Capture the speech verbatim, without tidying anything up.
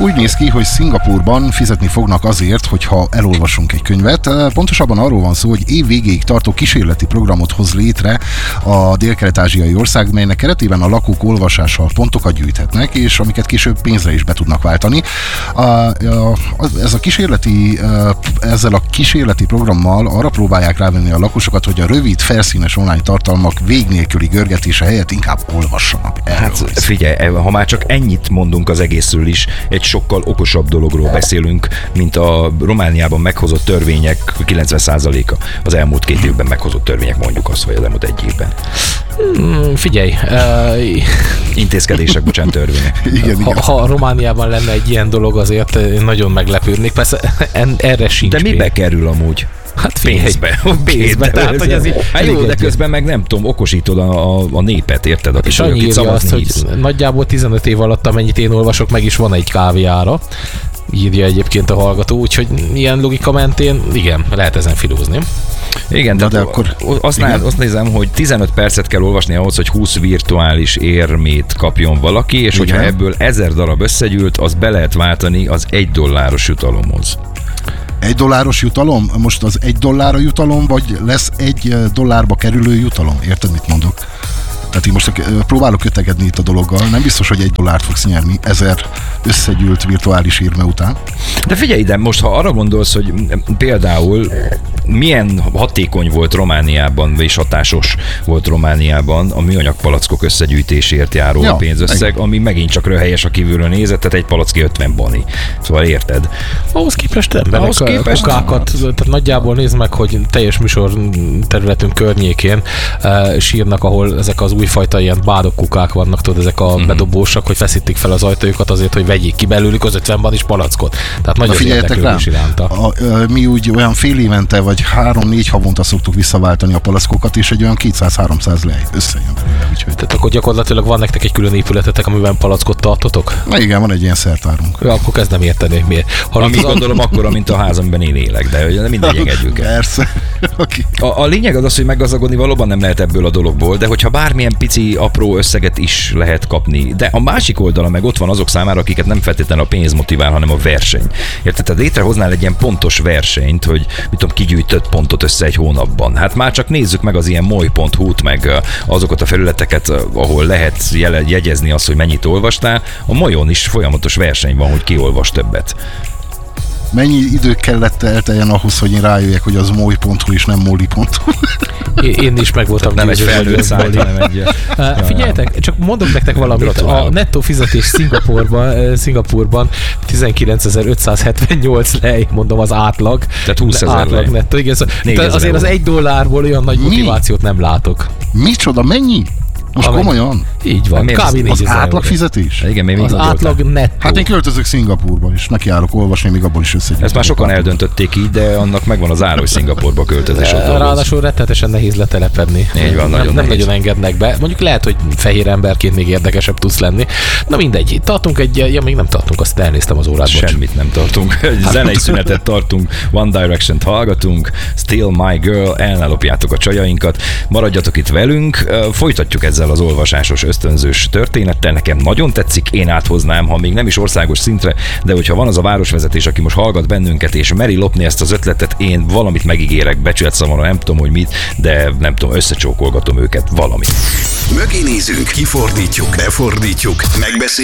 Úgy néz ki, hogy Szingapúrban fizetni fognak azért, hogyha elolvasunk egy könyvet. Pontosabban arról van szó, hogy év végéig tartó kísérleti programot hoz létre a dél-kelet-ázsiai ország, melynek keretében a lakók olvasással pontokat gyűjthetnek, és amiket később pénzre is be tudnak váltani. A, a, ez a kísérleti, ezzel a kísérleti programmal arra próbálják rávenni a lakosokat, hogy a rövid, felszínes online tartalmak vég nélküli görgetése helyett inkább olvassanak. Erről hát figyelj, ha már csak ennyit mondunk az egészről is, egy sokkal okosabb dologról beszélünk, mint a Romániában meghozott törvények kilencven százaléka. Az elmúlt két évben meghozott törvények, mondjuk azt, vagy az elmúlt egy évben. Hmm, figyelj. Uh, Intézkedések, bocsánat, törvények. Igen, ha, igen. ha Romániában lenne egy ilyen dolog, azért nagyon meglepődnék. Persze en, erre sincs. De mibe kerül amúgy? Hát figyelj, pénzbe. pénzbe. Tehát, hogy ez így hát jó, de közben meg nem tudom, okosítod a, a, a népet, érted? És annyi írja azt, hogy nagyjából tizenöt év alatt, amennyit én olvasok, meg is van egy kávéára. Írja egyébként a hallgató, úgyhogy ilyen logika mentén, igen, lehet ezen filózni. Igen, de, de akkor azt, igen. Azt nézem, hogy tizenöt percet kell olvasni ahhoz, hogy húsz virtuális érmét kapjon valaki, és igen. Hogyha ebből ezer darab összegyűlt, az be lehet váltani az egy dolláros jutalomhoz. Egy dolláros jutalom? Most az egy dollár a jutalom, vagy lesz egy dollárba kerülő jutalom? Érted, mit mondok? Tehát én most próbálok kötegedni itt a dologgal, nem biztos, hogy egy dollárt fogsz nyerni ezer összegyűlt virtuális írme után. De figyelj ide, most ha arra gondolsz, hogy például milyen hatékony volt Romániában, és hatásos volt Romániában a műanyag palackok összegyűjtésért járó ja, pénzösszeg, meg. Ami megint csak röhelyes a kívülről nézett, tehát egy palacki ötven bani. Szóval érted? Ahhoz képest emberek Ahhoz képest kukákat, tehát nagyjából nézd meg, hogy teljes műsor területünk környékén uh, sírnak, ahol ezek az újfajta ilyen bádok-kukák vannak, tudod, ezek a mm-hmm. bedobósak, hogy feszítik fel az ajtójukat azért, hogy vegyék ki belőlük az ötven banis palackot. Tehát nagyon érdeklődés iránta. A, a, mi úgy olyan fél évente, vagy három-négy havonta szoktuk visszaváltani a palackokat, és egy olyan kétszáz-háromszáz lej összejön belőle. Úgyhogy. Tehát akkor gyakorlatilag van nektek egy külön épületetek, amiben palackot tartotok? Na igen, van egy ilyen szertárunk. Ja, akkor kezdem érteni, miért. Ami gondolom akkora, mint a házamban én élek, de mindegy, engedjük el. Persze. Okay. A, a lényeg az az, hogy meggazdagodni valóban nem lehet ebből a dologból, de hogyha bármilyen pici, apró összeget is lehet kapni. De a másik oldala meg ott van azok számára, akiket nem feltétlenül a pénz motivál, hanem a verseny. Érted? Tehát létrehoznál egy ilyen pontos versenyt, hogy mit tudom, kigyűjtött pontot össze egy hónapban. Hát már csak nézzük meg az ilyen moly pont hu-t, meg azokat a felületeket, ahol lehet jegyezni azt, hogy mennyit olvastál. A molyon is folyamatos verseny van, hogy ki olvas többet. Mennyi idő kellett elteljen ahhoz, hogy én rájöjjek, hogy az moly pont hu és nem molly pont hu? Én is meg voltam. Nem egy felnőtt szájt, hanem egy... Uh, figyeljetek, csak mondok nektek valamit. A nettó fizetés Szingapurban, Szingapurban tizenkilencezer-ötszázhetvennyolc lej, mondom, az átlag. Tehát húszezer lej. Nettó, igen, szóval azért az egy dollárból olyan nagy motivációt nem látok. Micsoda, mennyi? Most Amennyi. Komolyan? Így van. Az, az átlag fizetés? Igen, még az átlag nettó. Hát én költözök Szingapúrba, és nekiállok olvasni, még abból is összegyűjtök. Ezt már sokan eldöntötték így, de annak megvan az ára, hogy Szingapúrba költözés. Ráadásul rettenetesen nehéz letelepedni. Így van, nagyon nem, nem nehéz. nagyon engednek be. Mondjuk lehet, hogy fehér emberként még érdekesebb tudsz lenni. Na mindegy, tartunk egy, ja még nem tartunk, azt elnéztem az órát. Semmit nem tartunk. Egy zenei szünetet tartunk, One Direction-t hallgatunk, Still My Girl, elnálopjátok a csajainkat, maradjatok itt velünk, folytatjuk ezzel az olvasásos ösztönzős történettel. Nekem nagyon tetszik, én áthoznám, ha még nem is országos szintre, de hogyha van az a városvezetés, aki most hallgat bennünket, és meri lopni ezt az ötletet, én valamit megígérek, becsület szavamra, nem tudom, hogy mit, de nem tudom, összecsókolgatom őket, valamit. Mögé nézünk, kifordítjuk, befordítjuk, megbeszéljük.